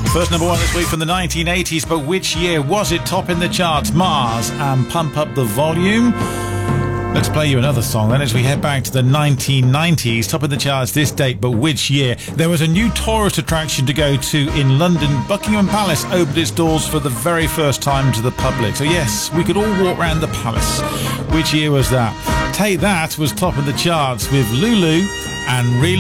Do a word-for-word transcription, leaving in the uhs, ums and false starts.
First number one this week from the nineteen eighties, but which year was it top in the charts? Mars and Pump Up the Volume. Let's play you another song then as we head back to the nineteen nineties. Top of the charts this date, but which year? There was a new tourist attraction to go to in London. Buckingham Palace opened its doors for the very first time to the public. So yes, we could all walk around the palace. Which year was that? Take That was top of the charts with Lulu and Real